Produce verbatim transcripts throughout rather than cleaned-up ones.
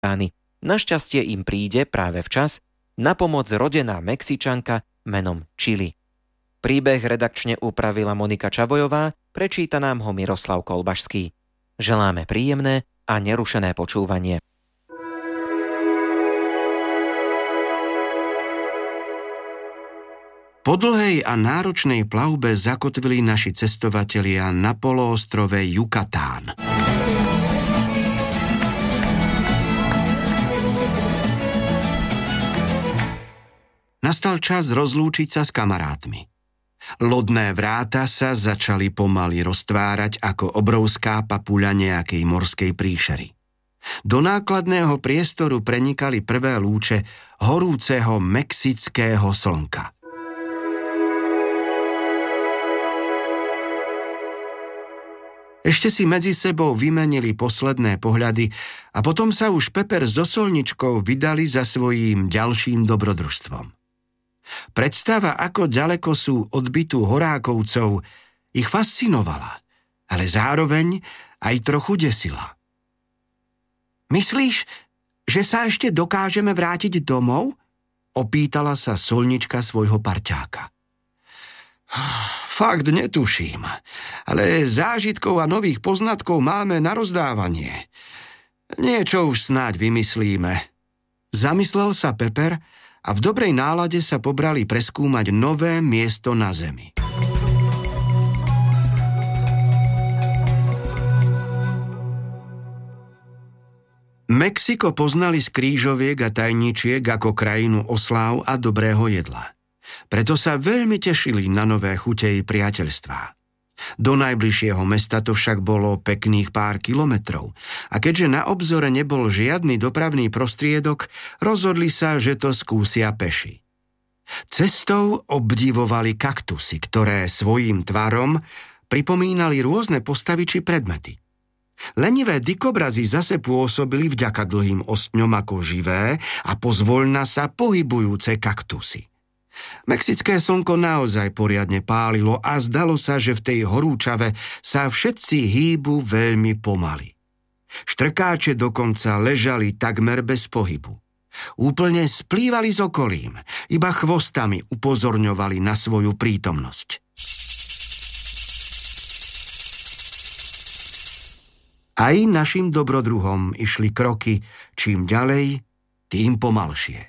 oceány. Našťastie im príde práve včas na pomoc rodená Mexičanka menom Chili. Príbeh redakčne upravila Monika Čavojová, prečíta nám ho Miroslav Kolbašský. Želáme príjemné a nerušené počúvanie. Po dlhej a náročnej plavbe zakotvili naši cestovatelia na poloostrove Yucatán. Nastal čas rozlúčiť sa s kamarátmi. Lodné vráta sa začali pomaly roztvárať ako obrovská papuľa nejakej morskej príšery. Do nákladného priestoru prenikali prvé lúče horúceho mexického slnka. Ešte si medzi sebou vymenili posledné pohľady a potom sa už Peper so Solničkou vydali za svojím ďalším dobrodružstvom. Predstava, ako ďaleko sú od bytu Horákovcov, ich fascinovala, ale zároveň aj trochu desila. Myslíš, že sa ešte dokážeme vrátiť domov? Opýtala sa Solnička svojho parťáka. Fakt netuším, ale zážitkov a nových poznatkov máme na rozdávanie. Niečo už snáď vymyslíme. Zamyslel sa Peper a v dobrej nálade sa pobrali preskúmať nové miesto na Zemi. Mexiko poznali z krížoviek a tajničiek ako krajinu osláv a dobrého jedla. Preto sa veľmi tešili na nové chute i priateľstvá. Do najbližšieho mesta to však bolo pekných pár kilometrov a keďže na obzore nebol žiadny dopravný prostriedok, rozhodli sa, že to skúsia peši. Cestou obdivovali kaktusy, ktoré svojím tvarom pripomínali rôzne postavy či predmety. Lenivé dikobrazy zase pôsobili vďaka dlhým ostňom ako živé a pozvoľna sa pohybujúce kaktusy. Mexické slnko naozaj poriadne pálilo a zdalo sa, že v tej horúčave sa všetci hýbu veľmi pomaly. Štrkáče dokonca ležali takmer bez pohybu. Úplne splývali s okolím, iba chvostami upozorňovali na svoju prítomnosť. Aj našim dobrodruhom išli kroky čím ďalej, tým pomalšie.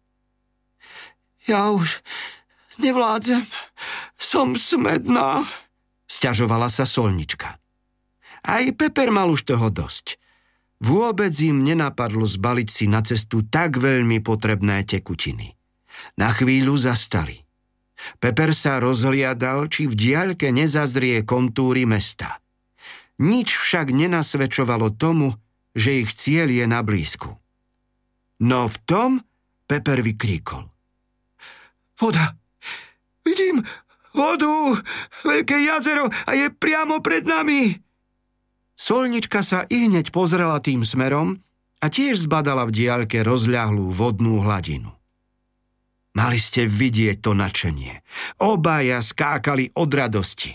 Ja už nevládzem, som smedná, sťažovala sa Solnička. Aj Peper mal už toho dosť. Vôbec im nenapadlo zbaliť si na cestu tak veľmi potrebné tekutiny. Na chvíľu zastali. Peper sa rozhliadal, či v diaľke nezazrie kontúry mesta. Nič však nenasvedčovalo tomu, že ich cieľ je na blízku. No v tom Peper vykríkol. Voda! Vidím vodu! Veľké jazero a je priamo pred nami! Solnička sa ihneď pozrela tým smerom a tiež zbadala v diaľke rozľahlú vodnú hladinu. Mali ste vidieť to nadšenie. Obaja skákali od radosti.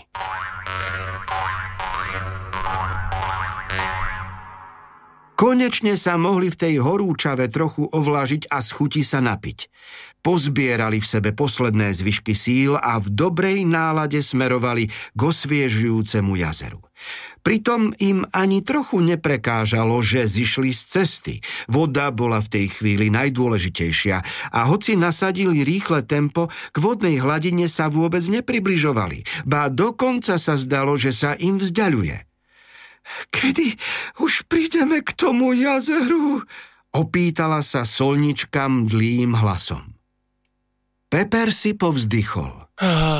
Konečne sa mohli v tej horúčave trochu ovlažiť a z chuti sa napiť. Pozbierali v sebe posledné zvyšky síl a v dobrej nálade smerovali k osviežujúcemu jazeru. Pritom im ani trochu neprekážalo, že zišli z cesty. Voda bola v tej chvíli najdôležitejšia a hoci nasadili rýchle tempo, k vodnej hladine sa vôbec nepribližovali, ba dokonca sa zdalo, že sa im vzdiaľuje. Kedy už prídeme k tomu jazeru? Opýtala sa Solnička mdlým hlasom. Peper si povzdychol.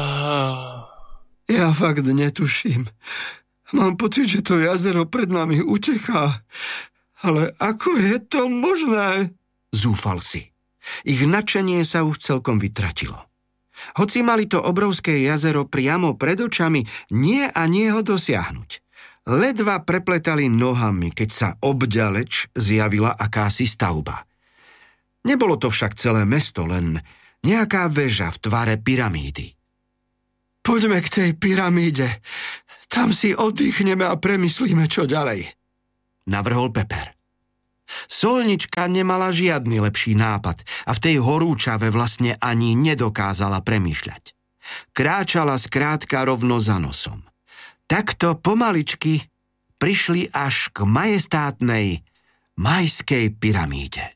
Ja fakt netuším. Mám pocit, že to jazero pred nami uteká. Ale ako je to možné? Zúfal si. Ich nadšenie sa už celkom vytratilo. Hoci mali to obrovské jazero priamo pred očami, nie a nie ho dosiahnuť. Ledva prepletali nohami, keď sa obďaleč zjavila akási stavba. Nebolo to však celé mesto, len nejaká väža v tvare pyramídy. Poďme k tej pyramíde. Tam si oddychneme a premyslíme, čo ďalej, navrhol Peper. Solnička nemala žiadny lepší nápad a v tej horúčave vlastne ani nedokázala premýšľať. Kráčala skrátka rovno za nosom. Takto pomaličky prišli až k majestátnej Majskej pyramíde.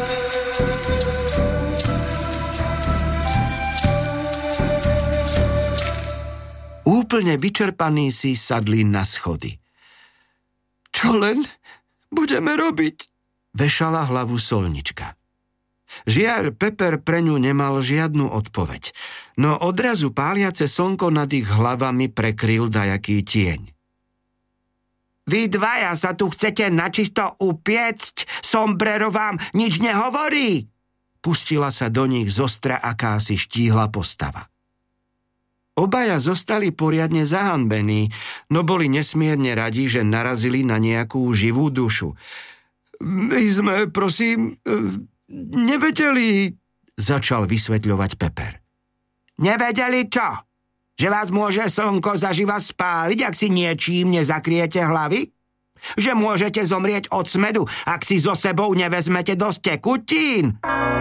Úplne vyčerpaní si sadli na schody. Čo len budeme robiť? Vešala hlavu Solnička. Žiaľ, Peper pre ňu nemal žiadnu odpoveď, no odrazu páliace slnko nad ich hlavami prekryl dajaký tieň. Vy dvaja sa tu chcete načisto upiecť? Sombrero vám nič nehovorí? Pustila sa do nich zostra akási štíhla postava. Obaja zostali poriadne zahanbení, no boli nesmierne radi, že narazili na nejakú živú dušu. My sme, prosím, nevedeli, začal vysvetľovať Peper. Nevedeli čo? Že vás môže slnko zaživa spáliť, ak si niečím nezakriete hlavy? Že môžete zomrieť od smedu, ak si so sebou nevezmete dosť tekutín?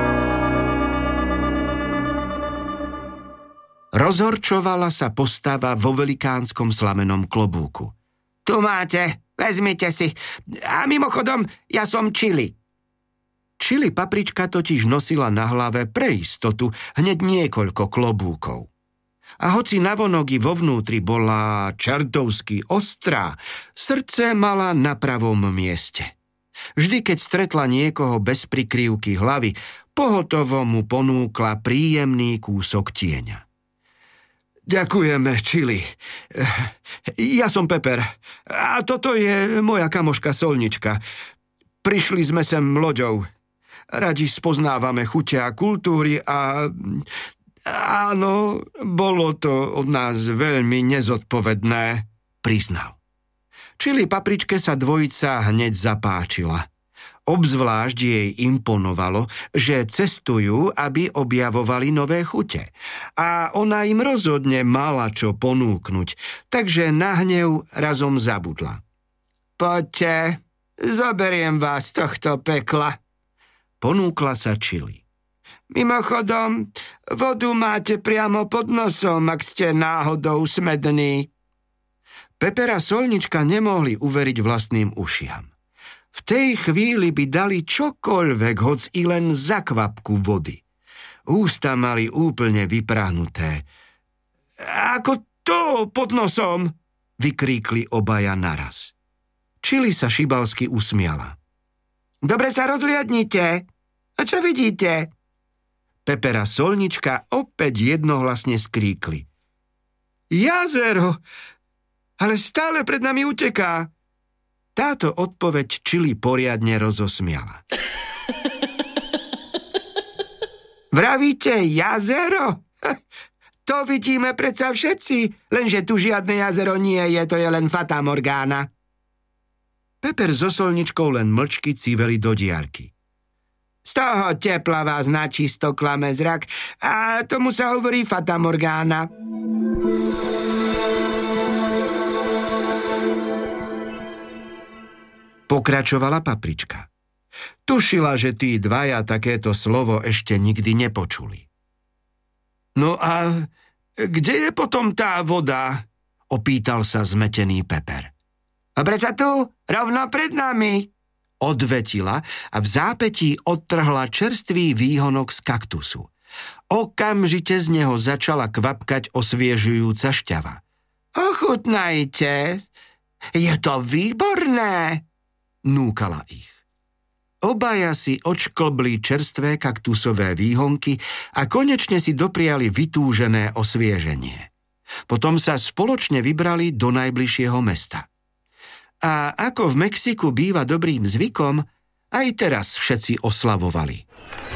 Rozhorčovala sa postava vo velikánskom slamenom klobúku. Tu máte, vezmite si. A mimochodom, ja som Čili. Čili paprička totiž nosila na hlave pre istotu hneď niekoľko klobúkov. A hoci navonok i vo vnútri bola čertovsky ostrá, srdce mala na pravom mieste. Vždy, keď stretla niekoho bez prikrývky hlavy, pohotovo mu ponúkla príjemný kúsok tieňa. Ďakujeme, Čili. Ja som Peper a toto je moja kamoška Solnička. Prišli sme sem loďou. Radi spoznávame chute a kultúry a... Áno, bolo to od nás veľmi nezodpovedné, priznal. Čili papričke sa dvojica hneď zapáčila. Obzvlášť jej imponovalo, že cestujú, aby objavovali nové chute. A ona im rozhodne mala čo ponúknuť, takže na hnev razom zabudla. Poďte, zoberiem vás z tohto pekla, ponúkla sa Čili. Mimochodom, vodu máte priamo pod nosom, ak ste náhodou smední. Peper a Solnička nemohli uveriť vlastným ušiam. V tej chvíli by dali čokoľvek, hoc i len za kvapku vody. Ústa mali úplne vyprahnuté. Ako to pod nosom? Vykríkli obaja naraz. Čili sa šibalsky usmiala. Dobre sa rozliadnite. A čo vidíte? Peper a Solnička opäť jednohlasne skríkli. Jazero! Ale stále pred nami uteká. Táto odpoveď Čili poriadne rozosmiala. Vravíte jazero? To vidíme predsa všetci, lenže tu žiadne jazero nie je, to je len Fata Morgana. Peper so Solničkou len mlčky cíveli do diaľky. Z toho tepla vás načisto klame zrak a tomu sa hovorí Fata Morgana. Pokračovala paprička. Tušila, že tí dvaja takéto slovo ešte nikdy nepočuli. No a kde je potom tá voda? Opýtal sa zmetený Peper. A predsa tu, rovno pred nami, odvetila a v zápätí odtrhla čerstvý výhonok z kaktusu. Okamžite z neho začala kvapkať osviežujúca šťava. Ochutnajte, je to výborné, núkala ich. Obaja si odšklbli čerstvé kaktusové výhonky a konečne si dopriali vytúžené osvieženie. Potom sa spoločne vybrali do najbližšieho mesta. A ako v Mexiku býva dobrým zvykom, aj teraz všetci oslavovali.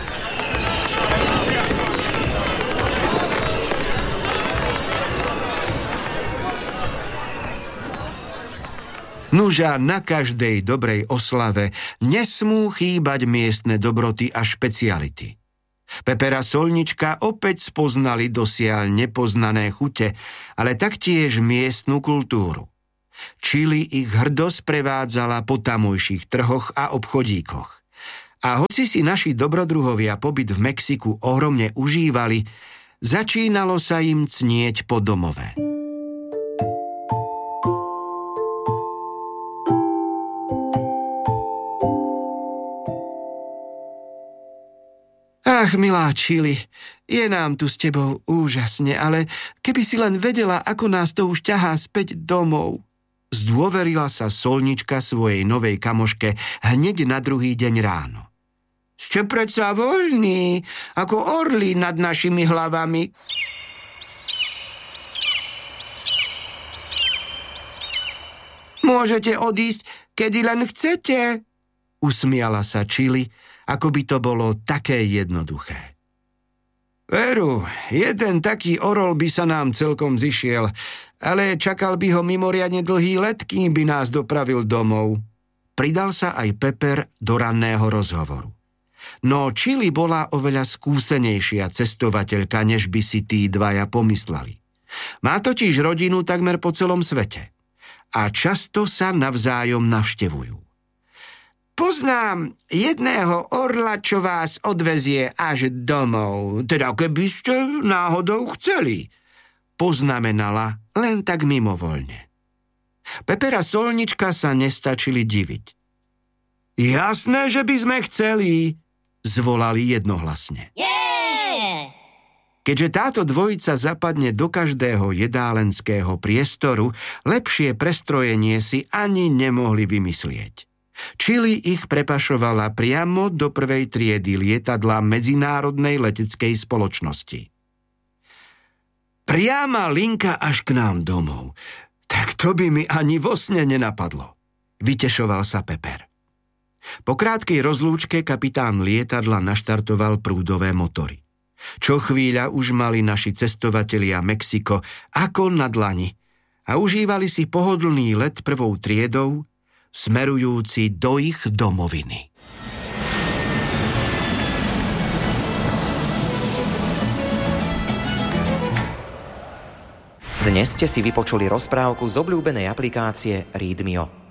Nuža, na každej dobrej oslave nesmú chýbať miestne dobroty a špeciality. Peper a Solnička opäť spoznali dosiaľ nepoznané chute, ale taktiež miestnu kultúru. Čili ich hrdo sprevádzala po tamojších trhoch a obchodíkoch. A hoci si naši dobrodruhovia pobyt v Mexiku ohromne užívali, začínalo sa im cnieť po domove. Ach, milá Čili, je nám tu s tebou úžasne, ale keby si len vedela, ako nás to už ťahá späť domov. Zdôverila sa Solnička svojej novej kamoške hneď na druhý deň ráno. Ste predsa voľní, ako orly nad našimi hlavami. Môžete odísť, kedy len chcete, usmiala sa Čili, ako by to bolo také jednoduché. Veru, jeden taký orol by sa nám celkom zišiel, ale čakal by ho mimoriadne dlhý let, kým by nás dopravil domov. Pridal sa aj Peper do ranného rozhovoru. No Čili bola oveľa skúsenejšia cestovateľka, než by si tí dvaja pomysleli. Má totiž rodinu takmer po celom svete a často sa navzájom navštevujú. Poznám jedného orla, čo vás odvezie až domov, teda keby ste náhodou chceli, poznamenala len tak mimovoľne. Peper a Solnička sa nestačili diviť. Jasné, že by sme chceli, zvolali jednohlasne. Yeah! Keďže táto dvojica zapadne do každého jedálenského priestoru, lepšie prestrojenie si ani nemohli vymyslieť. Čili ich prepašovala priamo do prvej triedy lietadla Medzinárodnej leteckej spoločnosti. Priama linka až k nám domov. Tak to by mi ani vo sne nenapadlo. Vytešoval sa Peper. Po krátkej rozlúčke kapitán lietadla naštartoval prúdové motory. Čo chvíľa už mali naši cestovatelia Mexiko ako na dlani a užívali si pohodlný let prvou triedou, smerujúci do ich domoviny. Dnes ste si vypočuli rozprávku z obľúbenej aplikácie Readmio.